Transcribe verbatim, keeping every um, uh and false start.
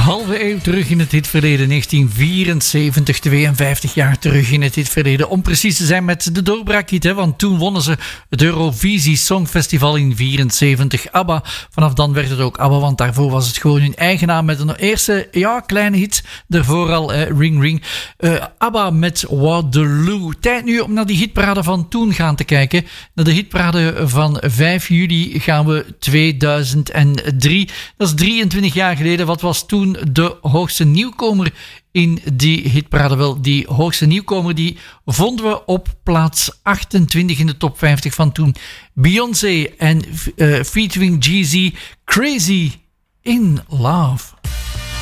halve eeuw terug in het hitverleden, negentien vierenzeventig, tweeënvijftig jaar terug in het hitverleden. Om precies te zijn met de doorbraakhit, hè, want toen wonnen ze het Eurovisie Songfestival in vierenzeventig. ABBA, vanaf dan werd het ook ABBA, want daarvoor was het gewoon hun eigen naam met een eerste, ja, kleine hit. Daarvoor al eh, Ring Ring. Uh, ABBA met Waterloo. Tijd nu om naar die hitparade van toen gaan te kijken. Naar de hitparade van vijf juli gaan we tweeduizend drie. Dat is drieëntwintig jaar geleden. Wat was toen de hoogste nieuwkomer in die hitparade? Wel, die hoogste nieuwkomer die vonden we op plaats achtentwintig in de top vijftig van toen. Beyoncé en uh, featuring Jeezy, Crazy in Love.